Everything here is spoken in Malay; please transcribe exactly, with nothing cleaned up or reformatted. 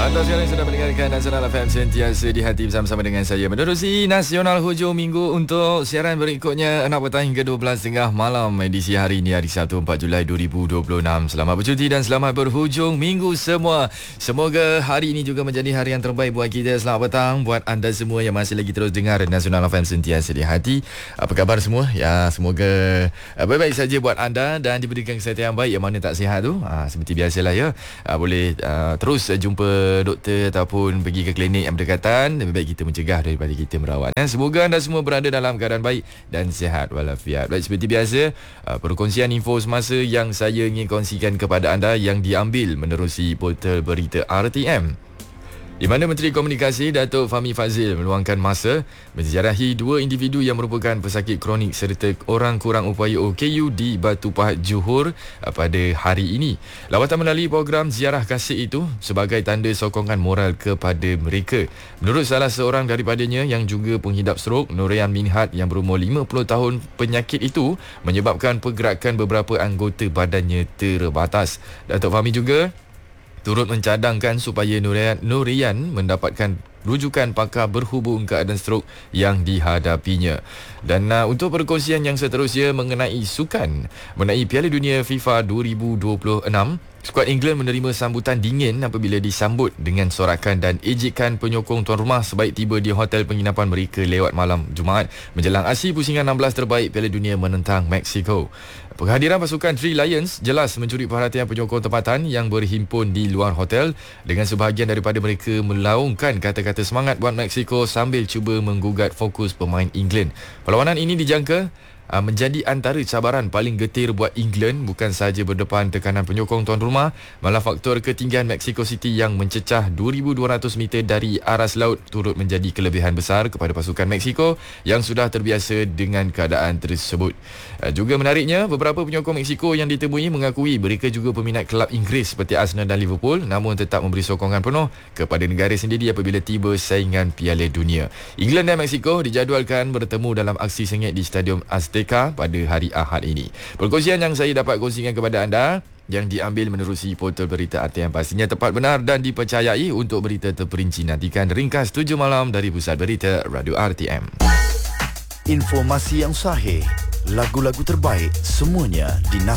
Anda sekarang sedang mendengarkan Nasional F M sentiasa di hati bersama-sama dengan saya. Menerusi Nasional hujung minggu untuk siaran berikutnya enam petang hingga dua belas tiga puluh malam edisi hari ini, hari Sabtu empat Julai dua ribu dua puluh enam. Selamat bercuti dan selamat berhujung minggu semua. Semoga hari ini juga menjadi hari yang terbaik buat kita. Selamat petang buat anda semua yang masih lagi terus dengar Nasional F M sentiasa di hati. Apa khabar semua? Ya, semoga uh, baik-baik saja buat anda dan diberikan kesihatan yang baik. Yang mana tak sihat tu, uh, seperti biasalah ya, uh, boleh uh, terus uh, jumpa doktor ataupun pergi ke klinik yang berdekatan. Lebih baik kita mencegah daripada kita merawat. Dan semoga anda semua berada dalam keadaan baik dan sihat walafiat. Baik, seperti biasa, uh, perkongsian info semasa yang saya ingin kongsikan kepada anda yang diambil menerusi portal berita R T M, di mana Menteri Komunikasi Datuk Fahmi Fadzil meluangkan masa menziarahi dua individu yang merupakan pesakit kronik serta orang kurang upaya O K U di Batu Pahat, Johor pada hari ini. Lawatan melalui program ziarah kasih itu sebagai tanda sokongan moral kepada mereka. Menurut salah seorang daripadanya yang juga penghidap strok, Nurian Minhat yang berumur lima puluh tahun, penyakit itu menyebabkan pergerakan beberapa anggota badannya terbatas. Datuk Fahmi juga turut mencadangkan supaya Nurian, Nurian mendapatkan rujukan pakar berhubung keadaan strok yang dihadapinya. Dan uh, untuk perkongsian yang seterusnya mengenai sukan, mengenai Piala Dunia FIFA dua ribu dua puluh enam, skuad England menerima sambutan dingin apabila disambut dengan sorakan dan ejekan penyokong tuan rumah sebaik tiba di hotel penginapan mereka lewat malam Jumaat menjelang aksi pusingan enam belas terbaik Piala Dunia menentang Mexico. Penghadiran pasukan Three Lions jelas mencuri perhatian penyokong tempatan yang berhimpun di luar hotel, dengan sebahagian daripada mereka melaungkan kata-kata semangat buat Mexico sambil cuba menggugat fokus pemain England. Perlawanan ini dijangka Uh, menjadi antara cabaran paling getir buat England, bukan sahaja berdepan tekanan penyokong tuan rumah, malah faktor ketinggian Mexico City yang mencecah dua ribu dua ratus meter dari aras laut turut menjadi kelebihan besar kepada pasukan Mexico yang sudah terbiasa dengan keadaan tersebut. Uh, juga menariknya, beberapa penyokong Mexico yang ditemui mengakui mereka juga peminat kelab Inggeris seperti Arsenal dan Liverpool, namun tetap memberi sokongan penuh kepada negara sendiri apabila tiba saingan Piala Dunia. England dan Mexico dijadualkan bertemu dalam aksi sengit di Stadium Azteca pada hari Ahad ini. Perkongsian yang saya dapat kongsikan kepada anda yang diambil menerusi portal berita R T M pastinya tepat, benar dan dipercayai. Untuk berita terperinci, nantikan ringkas tujuh malam dari Pusat Berita Radio R T M. Informasi yang sahih, lagu-lagu terbaik, semuanya di